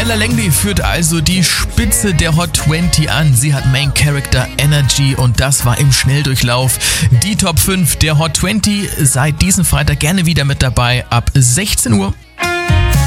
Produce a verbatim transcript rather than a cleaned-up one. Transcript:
Stella Langley führt also die Spitze der Hot zwanzig an. Sie hat Main Character Energy und das war im Schnelldurchlauf die Top fünf der Hot zwanzig. Seit diesem Freitag gerne wieder mit dabei ab sechzehn Uhr.